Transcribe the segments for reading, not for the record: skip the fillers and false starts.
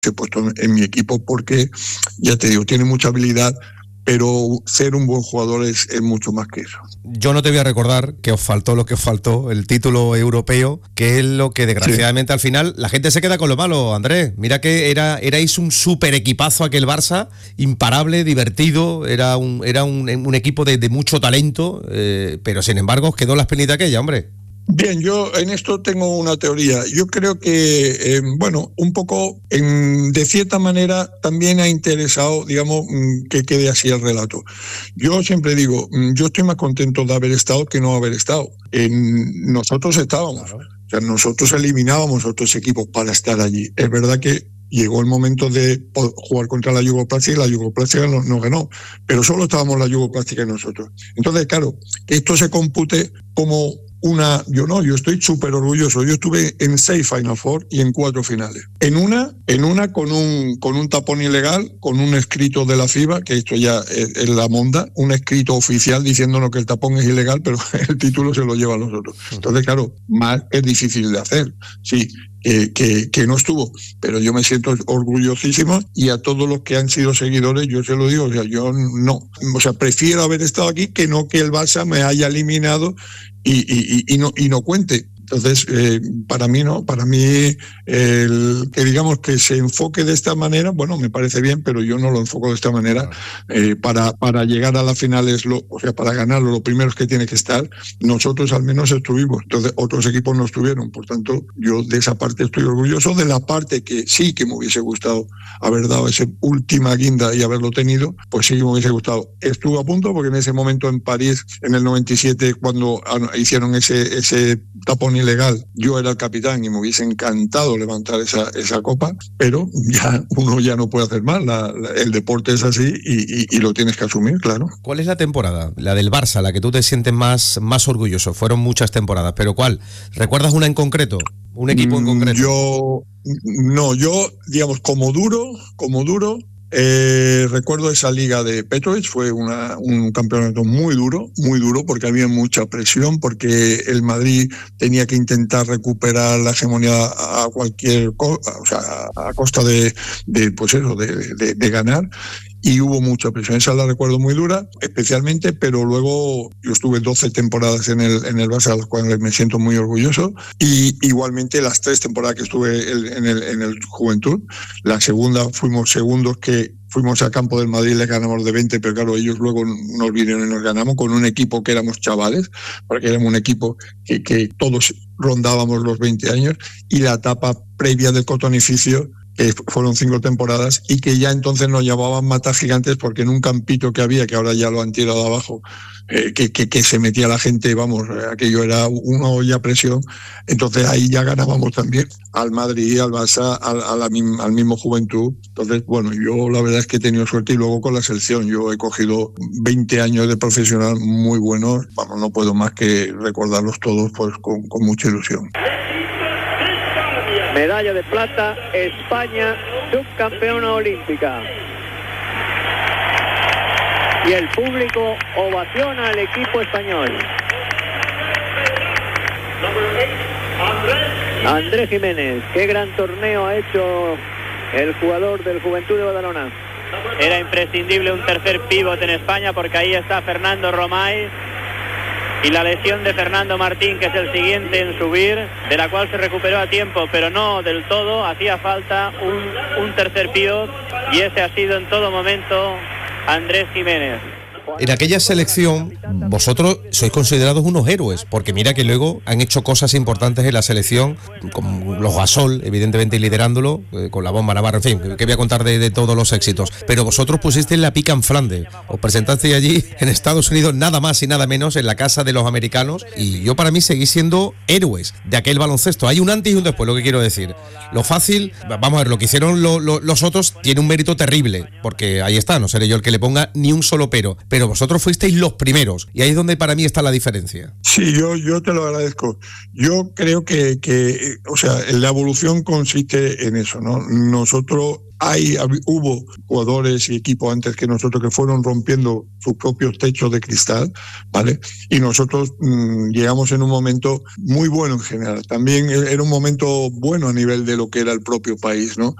he puesto en mi equipo porque, ya te digo, tiene mucha habilidad, pero ser un buen jugador es mucho más que eso. Yo no te voy a recordar que os faltó lo que os faltó, el título europeo, que es lo que desgraciadamente al final la gente se queda con lo malo, Andrés. Mira que erais un súper equipazo aquel Barça, imparable, divertido, era un equipo de mucho talento, pero sin embargo os quedó la espinita aquella, hombre. Bien, yo en esto tengo una teoría. Yo creo que, un poco, de cierta manera, también ha interesado, digamos, que quede así el relato. Yo siempre digo, yo estoy más contento de haber estado que no haber estado. Nosotros estábamos, claro. O sea, nosotros eliminábamos otros equipos para estar allí. Es verdad que llegó el momento de jugar contra la Yugoslavia y la Yugoslavia nos ganó, pero solo estábamos la Yugoslavia y nosotros. Entonces, claro, que esto se compute como yo estoy súper orgulloso. Yo estuve en 6 Final Four y en 4 finales. En una con un tapón ilegal, con un escrito de la FIBA, que esto ya es la monda, un escrito oficial diciéndonos que el tapón es ilegal, pero el título se lo llevan los otros. Entonces, claro, más es difícil de hacer. Sí, que no estuvo, pero yo me siento orgullosísimo, y a todos los que han sido seguidores yo se lo digo, o sea, yo no, o sea, prefiero haber estado aquí que no que el Barça me haya eliminado y no cuente. Entonces, para mí el que digamos que se enfoque de esta manera, bueno, me parece bien, pero yo no lo enfoco de esta manera. Para llegar a la final para ganarlo, lo primero es que tiene que estar. Nosotros al menos estuvimos, entonces otros equipos no estuvieron, por tanto, yo de esa parte estoy orgulloso. De la parte que sí que me hubiese gustado haber dado esa última guinda y haberlo tenido, pues sí que me hubiese gustado. Estuve a punto, porque en ese momento en París, en el 97, cuando hicieron ese tapón ilegal, yo era el capitán y me hubiese encantado levantar esa copa, pero uno ya no puede hacer más. El deporte es así y lo tienes que asumir, claro. ¿Cuál es la temporada, la del Barça, la que tú te sientes más orgulloso? Fueron muchas temporadas, pero ¿cuál? ¿Recuerdas una en concreto? ¿Un equipo en concreto? Yo, digamos, como duro, recuerdo esa liga de Petrovic. Fue un campeonato muy duro, porque había mucha presión, porque el Madrid tenía que intentar recuperar la hegemonía a cualquier cosa, o sea, a costa de ganar. Y hubo mucha presión. Esa la recuerdo muy dura, especialmente, pero luego yo estuve 12 temporadas en el Barça, a las cuales me siento muy orgulloso, y igualmente las 3 temporadas que estuve en el Juventud. La segunda fuimos segundos, que fuimos a campo del Madrid, les ganamos de 20, pero claro, ellos luego nos vinieron y nos ganamos con un equipo que éramos chavales, porque éramos un equipo que todos rondábamos los 20 años, y la etapa previa del Cotonificio, que fueron 5 temporadas, y que ya entonces nos llamaban Mata Gigantes, porque en un campito que había, que ahora ya lo han tirado abajo, que se metía la gente, vamos, aquello era una olla a presión. Entonces ahí ya ganábamos también al Madrid, al Barça, al mismo Juventud. Entonces, bueno, yo la verdad es que he tenido suerte, y luego con la selección yo he cogido 20 años de profesional muy buenos. Vamos, no puedo más que recordarlos todos, pues con mucha ilusión. Medalla de plata, España, subcampeona olímpica. Y el público ovaciona al equipo español. Andrés Jiménez, qué gran torneo ha hecho el jugador del Juventud de Badalona. Era imprescindible un tercer pívot en España, porque ahí está Fernando Romay. Y la lesión de Fernando Martín, que es el siguiente en subir, de la cual se recuperó a tiempo, pero no del todo. Hacía falta un tercer pívot, y ese ha sido en todo momento Andrés Jiménez. En aquella selección vosotros sois considerados unos héroes, porque mira que luego han hecho cosas importantes en la selección, como los Gasol, evidentemente liderándolo, con la bomba Navarro, en fin, que voy a contar de todos los éxitos. Pero vosotros pusisteis la pica en Flandes, os presentasteis allí en Estados Unidos, nada más y nada menos, en la casa de los americanos, y yo para mí seguís siendo héroes de aquel baloncesto. Hay un antes y un después, lo que quiero decir. Lo fácil, vamos a ver, lo que hicieron los otros tiene un mérito terrible, porque ahí está, no seré yo el que le ponga ni un solo pero vosotros fuisteis los primeros, y ahí es donde para mí está la diferencia. Sí, yo te lo agradezco. Yo creo que o sea, la evolución consiste en eso, ¿no? Nosotros hubo jugadores y equipos antes que nosotros que fueron rompiendo sus propios techos de cristal, ¿vale? Y nosotros llegamos en un momento muy bueno en general. También era un momento bueno a nivel de lo que era el propio país, ¿no?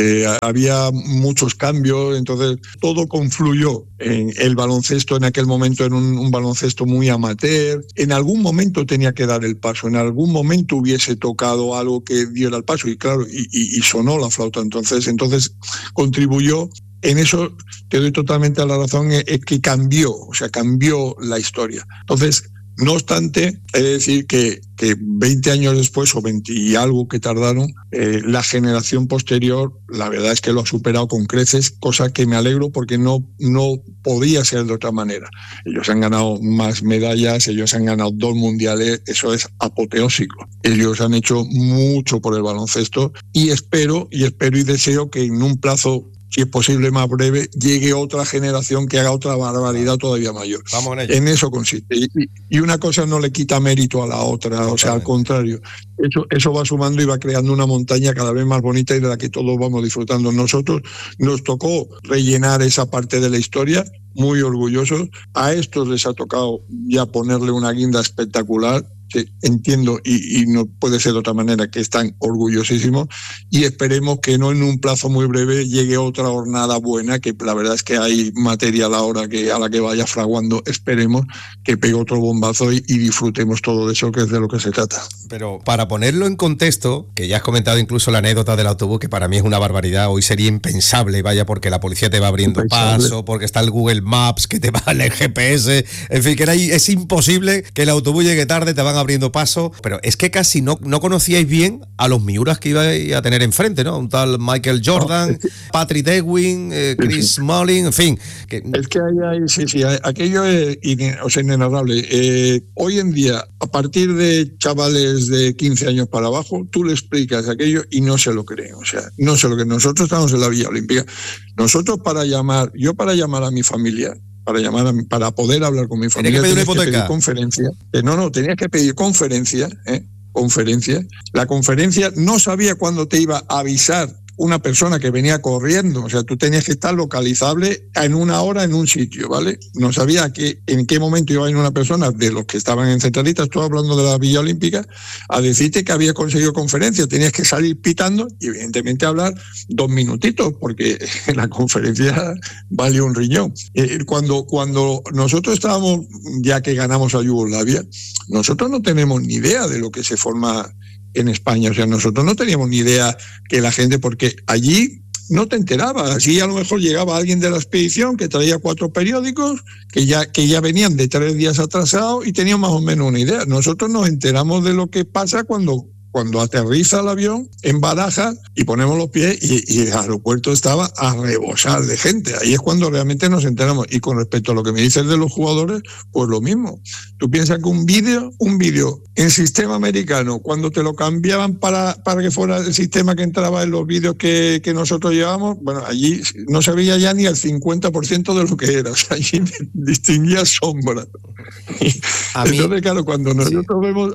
Había muchos cambios, entonces todo confluyó en el baloncesto. En aquel momento era un baloncesto muy amateur. En algún momento tenía que dar el paso, en algún momento hubiese tocado algo que diera el paso, y claro, y sonó la flauta. Entonces contribuyó. En eso te doy totalmente la razón, es que cambió la historia. Entonces, no obstante, he de decir que 20 años después, o 20 y algo que tardaron, la generación posterior, la verdad es que lo ha superado con creces, cosa que me alegro porque no podía ser de otra manera. Ellos han ganado más medallas, ellos han ganado 2 mundiales, eso es apoteósico. Ellos han hecho mucho por el baloncesto y espero y deseo que en un plazo, si es posible más breve, llegue otra generación que haga otra barbaridad todavía mayor. Vamos en ello. En eso consiste. Y una cosa no le quita mérito a la otra, o sea, al contrario. Eso va sumando y va creando una montaña cada vez más bonita y de la que todos vamos disfrutando. Nosotros nos tocó rellenar esa parte de la historia, muy orgullosos. A estos les ha tocado ya ponerle una guinda espectacular. Sí, entiendo y no puede ser de otra manera, que están orgullosísimos, y esperemos que no en un plazo muy breve llegue otra jornada buena, que la verdad es que hay material ahora a la que vaya fraguando. Esperemos que pegue otro bombazo y disfrutemos todo eso, que es de lo que se trata. Pero para ponerlo en contexto, que ya has comentado incluso la anécdota del autobús, que para mí es una barbaridad, hoy sería impensable, vaya, porque la policía te va abriendo paso, porque está el Google Maps, que te va el GPS, en fin, que es imposible que el autobús llegue tarde, te van abriendo paso, pero es que casi no conocíais bien a los miuras que ibais a tener enfrente, ¿no? Un tal Michael Jordan, Patrick Ewing, Chris Smalling, en fin. Es que aquello es inenarrable. Hoy en día, a partir de chavales de 15 años para abajo, tú le explicas aquello y no se lo creen, o sea, no se lo creen. Nosotros estamos en la Villa Olímpica. Nosotros para llamar a mi familia, para poder hablar con mi familia, tenías que pedir conferencia. Tenías que pedir conferencia. La conferencia no sabía cuándo te iba a avisar una persona que venía corriendo, o sea, tú tenías que estar localizable en una hora en un sitio, ¿vale? No sabía en qué momento iba a venir una persona de los que estaban en centralita, estoy hablando de la Villa Olímpica, a decirte que había conseguido conferencia. Tenías que salir pitando y evidentemente hablar 2 minutitos, porque la conferencia vale un riñón. Cuando nosotros estábamos, ya que ganamos a Yugoslavia, nosotros no tenemos ni idea de lo que se forma en España, o sea, nosotros no teníamos ni idea que la gente, porque allí no te enterabas, así a lo mejor llegaba alguien de la expedición que traía 4 periódicos que ya venían de 3 días atrasados y tenían más o menos una idea. Nosotros nos enteramos de lo que pasa cuando aterriza el avión en Barajas y ponemos los pies y el aeropuerto estaba a rebosar de gente. Ahí es cuando realmente nos enteramos. Y con respecto a lo que me dices de los jugadores, pues lo mismo. Tú piensas que un vídeo en sistema americano, cuando te lo cambiaban para que fuera el sistema que entraba en los vídeos que nosotros llevábamos, bueno, allí no se veía ya ni el 50% de lo que era. O sea, allí distinguía sombra. Entonces, claro, cuando nosotros vemos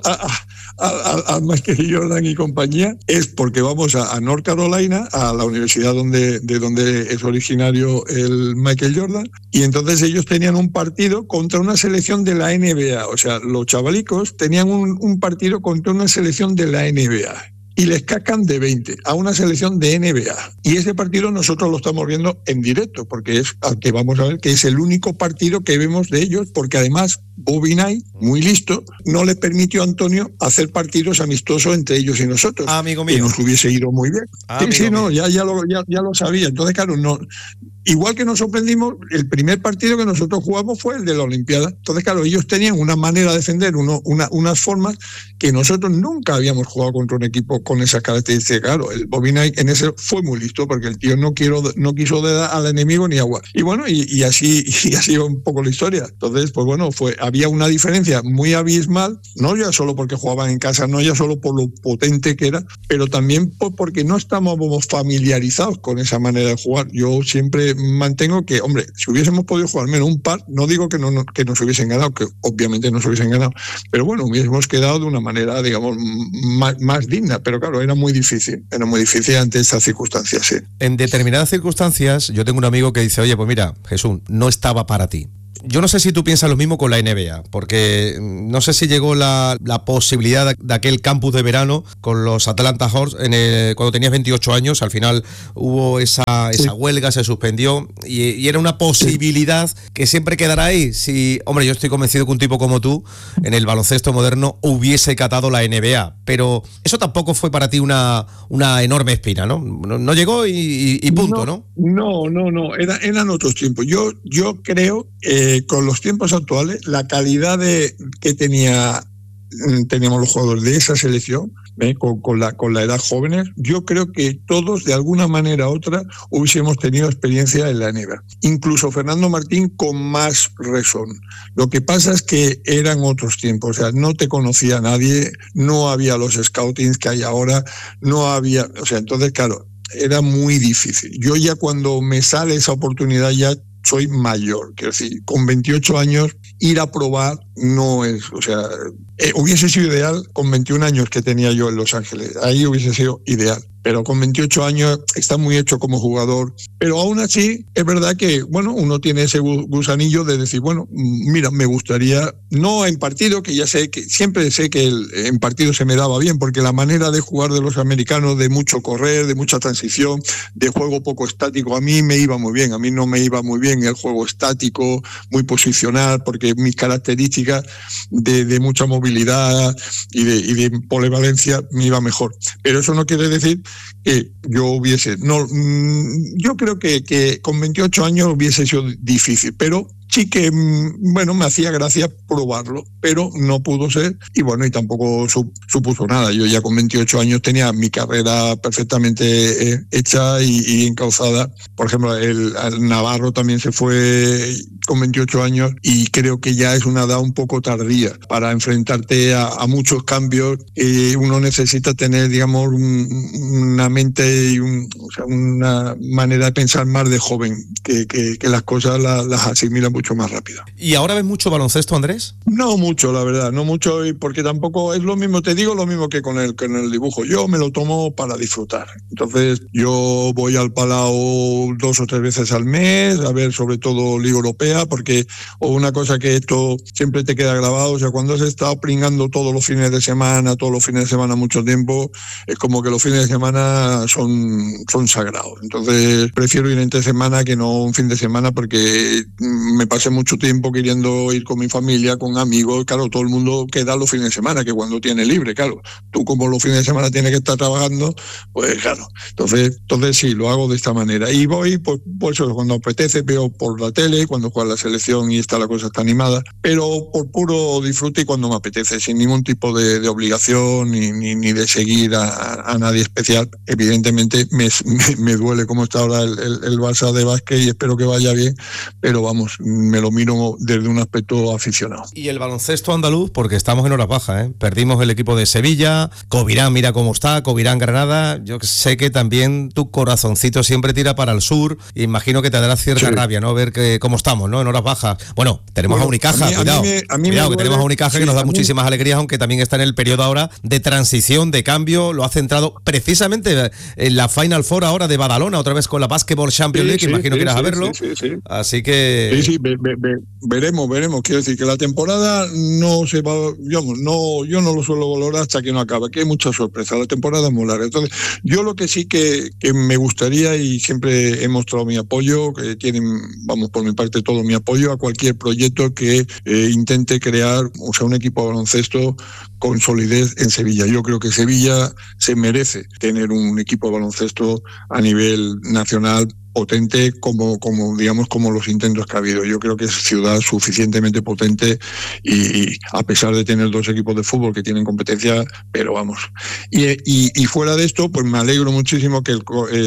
a Michael Jordan y compañía, es porque vamos a North Carolina, a la universidad de donde es originario el Michael Jordan, y entonces ellos tenían un partido contra una selección de la NBA. O sea, los chavalicos tenían un partido contra una selección de la NBA. Y les cascan de 20 a una selección de NBA. Y ese partido nosotros lo estamos viendo en directo, porque es al que vamos a ver, que es el único partido que vemos de ellos, porque además Bobby Knight, muy listo, no le permitió a Antonio hacer partidos amistosos entre ellos y nosotros. Amigo mío. Que nos hubiese ido muy bien. Ya lo sabía. Entonces, claro, no. Igual que nos sorprendimos, el primer partido que nosotros jugamos fue el de la Olimpiada. Entonces, claro, ellos tenían una manera de defender, unas formas que nosotros nunca habíamos jugado contra un equipo con esas características. Claro, el Bobby Knight en ese fue muy listo, porque el tío no quiso dar al enemigo ni agua. Y bueno, y así iba un poco la historia. Entonces, pues bueno, había una diferencia muy abismal, no ya solo porque jugaban en casa, no ya solo por lo potente que era, pero también porque no estábamos familiarizados con esa manera de jugar. Yo siempre mantengo que, hombre, si hubiésemos podido jugar menos un par, no digo que nos hubiesen ganado, que obviamente nos hubiesen ganado, pero bueno, hubiésemos quedado de una manera, digamos, más digna, pero claro, era muy difícil ante estas circunstancias, sí. En determinadas circunstancias, yo tengo un amigo que dice, oye, pues mira, Jesús, no estaba para ti. Yo no sé si tú piensas lo mismo con la NBA, porque no sé si llegó la posibilidad de aquel campus de verano con los Atlanta Hawks cuando tenías 28 años, al final hubo esa huelga, se suspendió y era una posibilidad que siempre quedará ahí. Si, hombre, yo estoy convencido que un tipo como tú en el baloncesto moderno hubiese catado la NBA, pero eso tampoco fue para ti una enorme espina, ¿no? No llegó y punto, ¿no? No, eran otros tiempos. Yo creo con los tiempos actuales, la calidad que teníamos los jugadores de esa selección, con la edad jóvenes, yo creo que todos, de alguna manera u otra, hubiésemos tenido experiencia en la NBA. Incluso Fernando Martín con más razón. Lo que pasa es que eran otros tiempos, o sea, no te conocía nadie, no había los scoutings que hay ahora, no había, o sea, entonces, claro, era muy difícil. Yo ya cuando me sale esa oportunidad ya soy mayor, quiero decir, con 28 años ir a probar no es, o sea, hubiese sido ideal con 21 años que tenía yo en Los Ángeles, ahí hubiese sido ideal, pero con 28 años está muy hecho como jugador, pero aún así es verdad que, bueno, uno tiene ese gusanillo de decir, bueno, mira, me gustaría, no en partido, que ya sé que siempre sé que en partido se me daba bien, porque la manera de jugar de los americanos, de mucho correr, de mucha transición, de juego poco estático, a mí me iba muy bien, a mí no me iba muy bien el juego estático, muy posicional, porque mis características de mucha movilidad y de polivalencia me iba mejor. Pero eso no quiere decir que yo hubiese... yo creo que con 28 años hubiese sido difícil, pero sí que, bueno, me hacía gracia probarlo, pero no pudo ser y bueno, y tampoco supuso nada. Yo ya con 28 años tenía mi carrera perfectamente hecha y encauzada. Por ejemplo, el Navarro también se fue con 28 años y creo que ya es una edad un poco tardía para enfrentarte a muchos cambios. Uno necesita tener, digamos, una mente y una manera de pensar más de joven, que las cosas las asimilan mucho más rápido. ¿Y ahora ves mucho baloncesto, Andrés? No mucho, la verdad, no mucho, porque tampoco es lo mismo, te digo lo mismo que con el dibujo. Yo me lo tomo para disfrutar. Entonces, yo voy al Palau 2 o 3 veces al mes, a ver sobre todo Liga Europea, porque una cosa que esto siempre te queda grabado, o sea, cuando has estado pringando todos los fines de semana mucho tiempo, es como que los fines de semana son sagrados. Entonces, prefiero ir entre semana que no un fin de semana, porque me pasé mucho tiempo queriendo ir con mi familia, con amigos. Claro, todo el mundo queda los fines de semana, que cuando tiene libre, claro. Tú como los fines de semana tienes que estar trabajando, pues claro. Entonces sí, lo hago de esta manera. Y voy, pues eso, cuando apetece, veo por la tele, cuando juega la selección y la cosa está animada, pero por puro disfrute y cuando me apetece, sin ningún tipo de obligación ni de seguir a nadie especial. Evidentemente me duele cómo está ahora el Barça de básquet y espero que vaya bien, pero vamos, me lo miro desde un aspecto aficionado. Y el baloncesto andaluz, porque estamos en horas bajas, ¿eh? Perdimos el equipo de Sevilla, Covirán mira cómo está, Covirán Granada. Yo sé que también tu corazoncito siempre tira para el sur, imagino que te dará cierta rabia, ¿no? Ver cómo estamos, ¿no? En horas bajas. Bueno, tenemos a Unicaja, cuidado, que tenemos a Unicaja, que nos da muchísimas alegrías, aunque también está en el periodo ahora de transición, de cambio, lo ha centrado precisamente en la Final Four ahora de Badalona, otra vez con la Basketball Champions League, imagino que irás a verlo. Sí. Así que... Sí, veremos. Quiero decir que la temporada no se va, digamos, yo no lo suelo valorar hasta que no acaba, que hay mucha sorpresa, la temporada es muy larga. Entonces, yo lo que sí que me gustaría, y siempre he mostrado mi apoyo, que tienen, vamos, por mi parte todo mi apoyo a cualquier proyecto que intente crear, o sea, un equipo de baloncesto con solidez en Sevilla. Yo creo que Sevilla se merece tener un equipo de baloncesto a nivel nacional potente como digamos como los intentos que ha habido. Yo creo que es ciudad suficientemente potente y a pesar de tener 2 equipos de fútbol que tienen competencia, pero vamos. Y fuera de esto, pues me alegro muchísimo que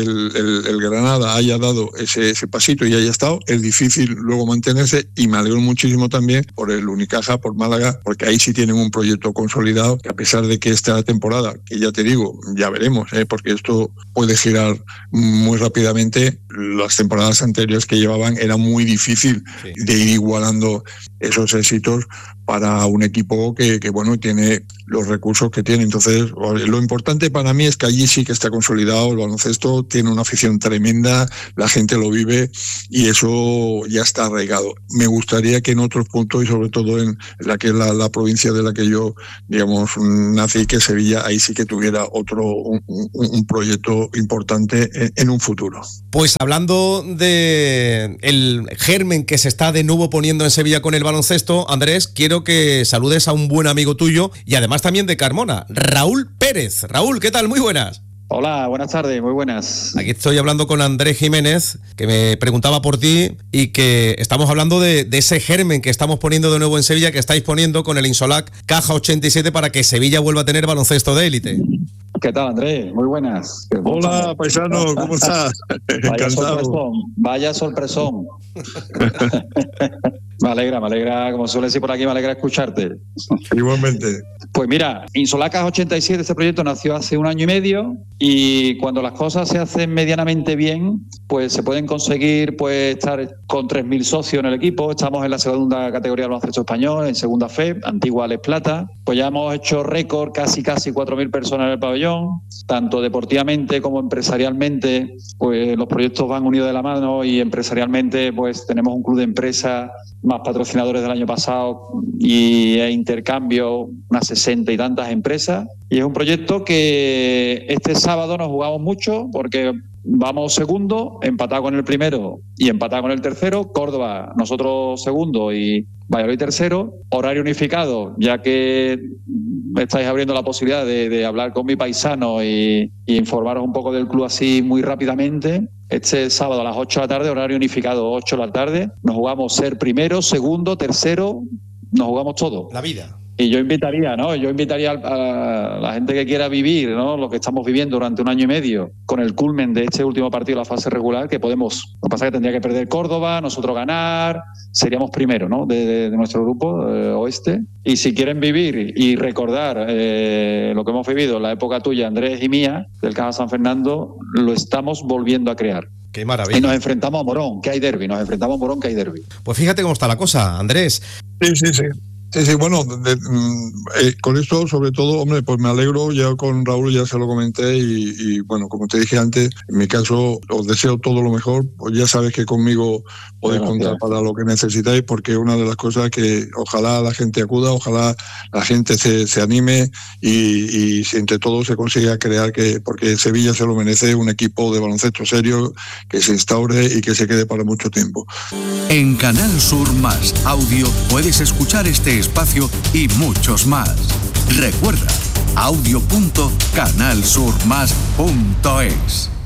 el Granada haya dado ese pasito y haya estado. Es difícil luego mantenerse y me alegro muchísimo también por el Unicaja, por Málaga, porque ahí sí tienen un proyecto consolidado, que a pesar de que esta temporada, que ya te digo, ya veremos, porque esto puede girar muy rápidamente, las temporadas anteriores que llevaban era muy difícil de ir igualando esos éxitos para un equipo que bueno, tiene los recursos que tiene. Entonces, lo importante para mí es que allí sí que está consolidado el baloncesto, tiene una afición tremenda, la gente lo vive y eso ya está arraigado. Me gustaría que en otros puntos, y sobre todo en la que es la provincia de la que yo, digamos, nací, que Sevilla, ahí sí que tuviera un proyecto importante en un futuro. Pues hablando de el germen que se está de nuevo poniendo en Sevilla con el baloncesto, Andrés, quiero que saludes a un buen amigo tuyo y además también de Carmona, Raúl Pérez. Raúl, ¿qué tal? Muy buenas. Hola, buenas tardes, muy buenas. Aquí estoy hablando con Andrés Jiménez, que me preguntaba por ti y que estamos hablando de ese germen que estamos poniendo de nuevo en Sevilla, que estáis poniendo con el Insolac Caja 87 para que Sevilla vuelva a tener baloncesto de élite. ¿Qué tal, Andrés? Muy buenas. Hola, paisano, ¿cómo estás? Vaya sorpresón. Me alegra, como suele decir por aquí, me alegra escucharte. Igualmente. Pues mira, Insolac Caja 87, este proyecto nació hace 1 año y medio y cuando las cosas se hacen medianamente bien, pues se pueden conseguir pues estar con 3.000 socios en el equipo. Estamos en la segunda categoría del baloncesto español, en segunda FE, antigua Les Plata. Pues ya hemos hecho récord, casi 4.000 personas en el pabellón, tanto deportivamente como empresarialmente. Pues los proyectos van unidos de la mano y empresarialmente pues tenemos un club de empresas, más patrocinadores del año pasado y intercambio, unas 60 y tantas empresas. Y es un proyecto que este sábado nos jugamos mucho porque vamos segundo, empatado con el primero y empatado con el tercero. Córdoba, nosotros segundo y Valladolid tercero. Horario unificado, ya que me estáis abriendo la posibilidad de hablar con mi paisano y informaros un poco del club así muy rápidamente. Este sábado a las 8 de la tarde, horario unificado, 8 de la tarde. Nos jugamos ser primero, segundo, tercero, nos jugamos todo. La vida. Y yo invitaría, ¿no? A la gente que quiera vivir, ¿no? Lo que estamos viviendo durante 1 año y medio con el culmen de este último partido de la fase regular, que podemos. Lo que pasa es que tendría que perder Córdoba, nosotros ganar, seríamos primero, ¿no? De nuestro grupo oeste. Y si quieren vivir y recordar lo que hemos vivido en la época tuya, Andrés y mía, del Caja San Fernando, lo estamos volviendo a crear. ¡Qué maravilla! Y nos enfrentamos a Morón, que hay derbi. Pues fíjate cómo está la cosa, Andrés. Sí. Sí, bueno, con esto sobre todo, hombre, pues me alegro, ya con Raúl ya se lo comenté y bueno, como te dije antes, en mi caso os deseo todo lo mejor, pues ya sabes que conmigo podéis contar para lo que necesitáis, porque una de las cosas que ojalá la gente acuda, ojalá la gente se anime y si entre todos se consiga crear, porque Sevilla se lo merece, un equipo de baloncesto serio que se instaure y que se quede para mucho tiempo. En Canal Sur Más Audio puedes escuchar este espacio y muchos más. Recuerda, audio.canalsurmas.es.